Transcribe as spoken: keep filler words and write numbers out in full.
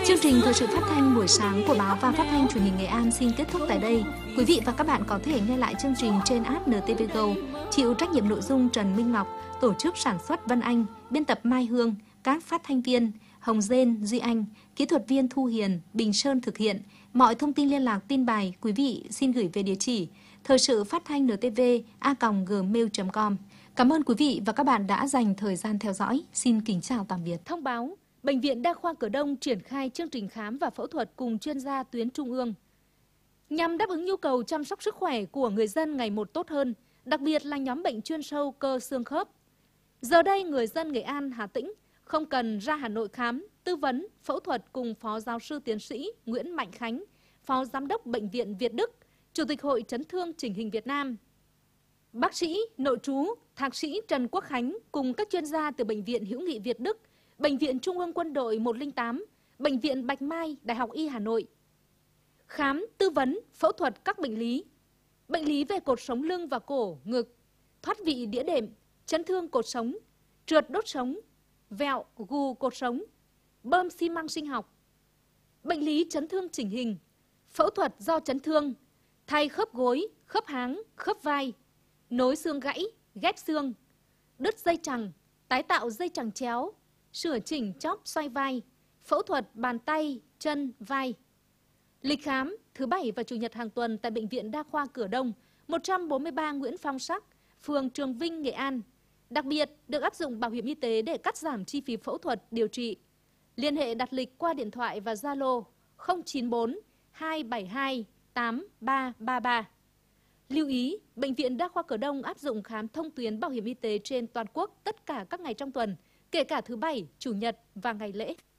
Chương trình thời sự phát thanh buổi sáng của báo và phát thanh truyền hình Nghệ An xin kết thúc tại đây. Quý vị và các bạn có thể nghe lại chương trình trên app en tê vê Go. Chịu trách nhiệm nội dung Trần Minh Ngọc, tổ chức sản xuất Vân Anh, biên tập Mai Hương, các phát thanh viên Hồng Dên, Duy Anh, kỹ thuật viên Thu Hiền, Bình Sơn thực hiện. Mọi thông tin liên lạc tin bài quý vị xin gửi về địa chỉ thời sự phát thanh en tê vê a còng gmail chấm com. Cảm ơn quý vị và các bạn đã dành thời gian theo dõi. Xin kính chào tạm biệt. Thông báo, Bệnh viện Đa khoa Cửa Đông triển khai chương trình khám và phẫu thuật cùng chuyên gia tuyến trung ương. Nhằm đáp ứng nhu cầu chăm sóc sức khỏe của người dân ngày một tốt hơn, đặc biệt là nhóm bệnh chuyên sâu cơ xương khớp. Giờ đây, người dân Nghệ An, Hà Tĩnh không cần ra Hà Nội khám, tư vấn, phẫu thuật cùng Phó Giáo sư Tiến sĩ Nguyễn Mạnh Khánh, Phó Giám đốc Bệnh viện Việt Đức, Chủ tịch Hội Chấn thương Chỉnh hình Việt Nam. Bác sĩ, nội trú, Thạc sĩ Trần Quốc Khánh cùng các chuyên gia từ Bệnh viện Hữu nghị Việt Đức, Bệnh viện Trung ương Quân đội một không tám, Bệnh viện Bạch Mai, Đại học Y Hà Nội. Khám, tư vấn, phẫu thuật các bệnh lý. Bệnh lý về cột sống lưng và cổ, ngực, thoát vị đĩa đệm, chấn thương cột sống, trượt đốt sống, vẹo, gù cột sống, bơm xi măng sinh học. Bệnh lý chấn thương chỉnh hình, phẫu thuật do chấn thương, thay khớp gối, khớp háng, khớp vai, nối xương gãy, ghép xương, đứt dây chằng, tái tạo dây chằng chéo, sửa chỉnh chóp xoay vai, phẫu thuật bàn tay, chân, vai. Lịch khám thứ Bảy và Chủ nhật hàng tuần tại Bệnh viện Đa khoa Cửa Đông, một trăm bốn mươi ba Nguyễn Phong Sắc, phường Trường Vinh, Nghệ An. Đặc biệt, được áp dụng bảo hiểm y tế để cắt giảm chi phí phẫu thuật, điều trị. Liên hệ đặt lịch qua điện thoại và Zalo không chín bốn hai bảy hai tám ba ba ba. Lưu ý, Bệnh viện Đa khoa Cửa Đông áp dụng khám thông tuyến bảo hiểm y tế trên toàn quốc tất cả các ngày trong tuần, kể cả thứ Bảy, Chủ nhật và ngày lễ.